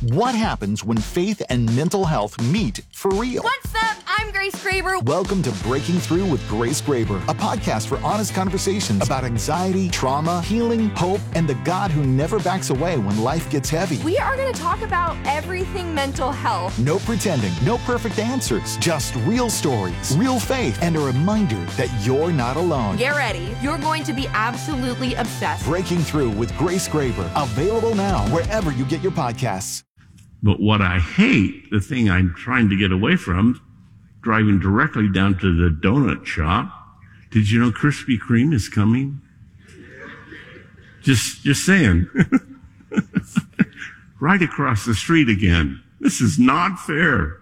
What happens when faith and mental health meet for real? What's up? I'm Grace Graber. Welcome to Breaking Through with Grace Graber, a podcast for honest conversations about anxiety, trauma, healing, hope, and the God who never backs away when life gets heavy. We are going to talk about everything mental health. No pretending, no perfect answers, just real stories, real faith, and a reminder that you're not alone. Get ready. You're going to be absolutely obsessed. Breaking Through with Grace Graber, available now wherever you get your podcasts. But what I hate, the thing I'm trying to get away from, driving directly down to the donut shop. Did you know Krispy Kreme is coming? Just saying. Right across the street again. This is not fair.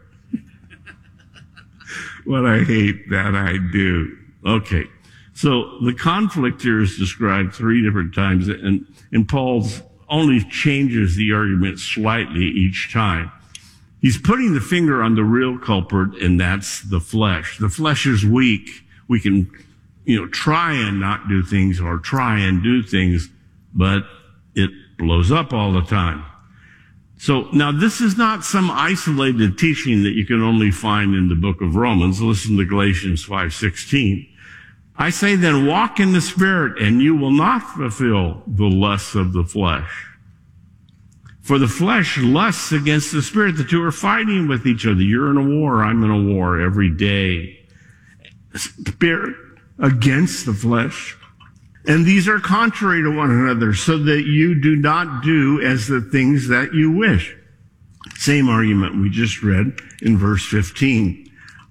What I hate, that I do. Okay. So the conflict here is described 3 different times, and Paul's only changes the argument slightly each time. He's putting the finger on the real culprit, and that's the flesh. The flesh is weak. We can, try and not do things or try and do things, but it blows up all the time. So now this is not some isolated teaching that you can only find in the book of Romans. Listen to Galatians 5:16. I say then, walk in the Spirit, and you will not fulfill the lusts of the flesh. For the flesh lusts against the Spirit. The two are fighting with each other. You're in a war. I'm in a war every day. Spirit against the flesh. And these are contrary to one another, so that you do not do as the things that you wish. Same argument we just read in verse 15.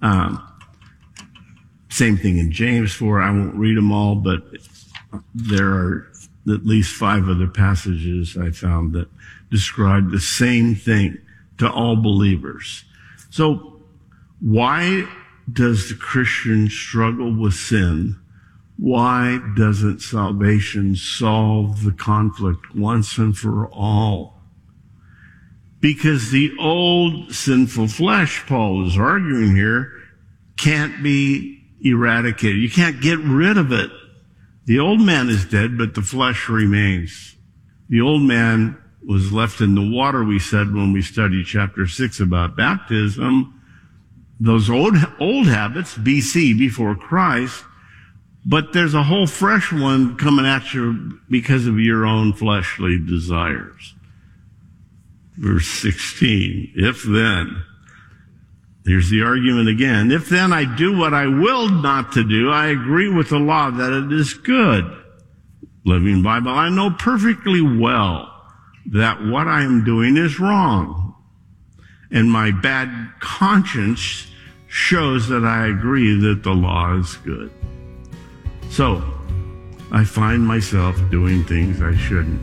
Same thing in James 4. I won't read them all, but there are at least 5 other passages I found that describe the same thing to all believers. So why does the Christian struggle with sin? Why doesn't salvation solve the conflict once and for all? Because the old sinful flesh, Paul is arguing here, can't be eradicated. You can't get rid of it. The old man is dead, but the flesh remains. The old man was left in the water, we said when we studied chapter 6 about baptism. Those old habits, BC, before Christ, but there's a whole fresh one coming at you because of your own fleshly desires. Verse 16, if then, here's the argument again. If then I do what I willed not to do, I agree with the law that it is good. Living Bible, I know perfectly well that what I am doing is wrong. And my bad conscience shows that I agree that the law is good. So, I find myself doing things I shouldn't.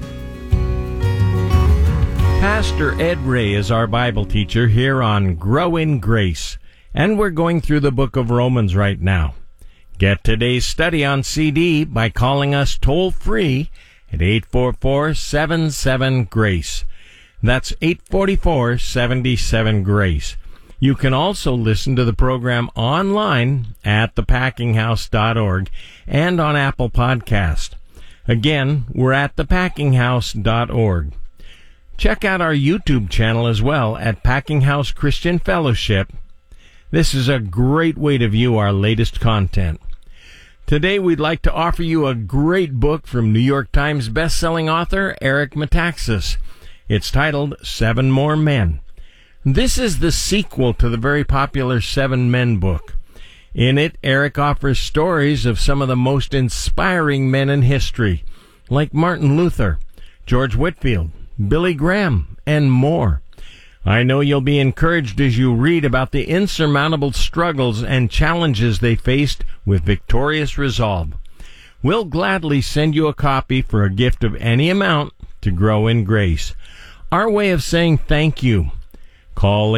Pastor Ed Ray is our Bible teacher here on Grow in Grace, and we're going through the book of Romans right now. Get today's study on CD by calling us toll-free at 844-77-GRACE. That's 844-77-GRACE. You can also listen to the program online at thepackinghouse.org and on Apple Podcast. Again, we're at thepackinghouse.org. Check out our YouTube channel as well at Packing House Christian Fellowship. This is a great way to view our latest content. Today we'd like to offer you a great book from New York Times best-selling author Eric Metaxas. It's titled 7 More Men. This is the sequel to the very popular 7 Men book. In it, Eric offers stories of some of the most inspiring men in history, like Martin Luther, George Whitefield, Billy Graham, and more. I know you'll be encouraged as you read about the insurmountable struggles and challenges they faced with victorious resolve. We'll gladly send you a copy for a gift of any amount to grow in grace. Our way of saying thank you. Call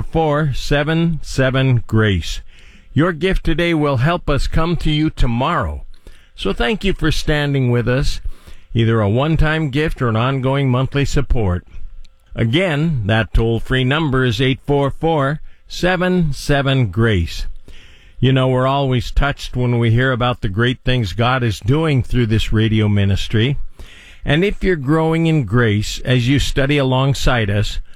844-77-GRACE. Your gift today will help us come to you tomorrow. So thank you for standing with us, either a one-time gift or an ongoing monthly support. Again, that toll-free number is 844-77-GRACE. You know, we're always touched when we hear about the great things God is doing through this radio ministry. And if you're growing in grace as you study alongside us,